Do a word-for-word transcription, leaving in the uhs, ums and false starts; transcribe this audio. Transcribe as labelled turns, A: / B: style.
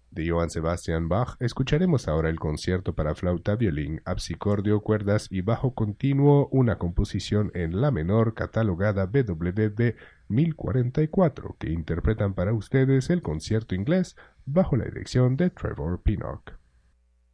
A: De Johann Sebastian Bach escucharemos ahora el concierto para flauta, violín, apsicordio, cuerdas y bajo continuo, una composición en la menor catalogada B W V mil cuarenta y cuatro, que interpretan para ustedes el concierto inglés bajo la dirección de Trevor Pinnock.